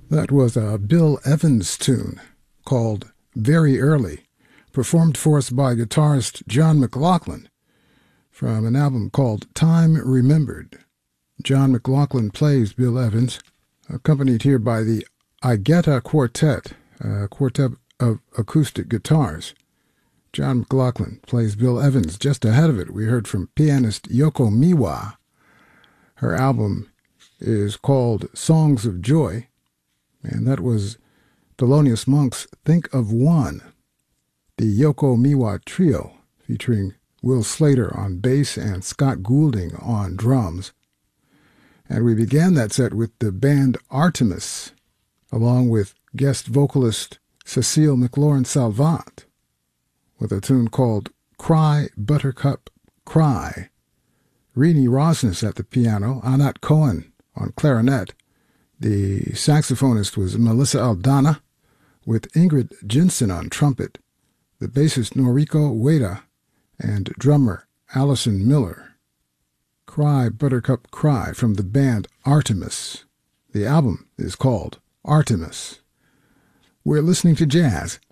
That was a Bill Evans tune called Very Early, performed for us by guitarist John McLaughlin from an album called Time Remembered. John McLaughlin plays Bill Evans, accompanied here by the Igetta Quartet, a quartet of acoustic guitars. John McLaughlin plays Bill Evans. Just ahead of it, we heard from pianist Yoko Miwa. Her album is called Songs of Joy, and that was Thelonious Monk's Think of One, the Yoko Miwa Trio, featuring Will Slater on bass and Scott Goulding on drums. And we began that set with the band Artemis, along with guest vocalist Cecile McLaurin-Salvant, with a tune called Cry, Buttercup, Cry. Renee Rosnes at the piano, Anat Cohen on clarinet. The saxophonist was Melissa Aldana, with Ingrid Jensen on trumpet, the bassist Noriko Ueda, and drummer Allison Miller. Cry, Buttercup, Cry from the band Artemis. The album is called Artemis. We're listening to jazz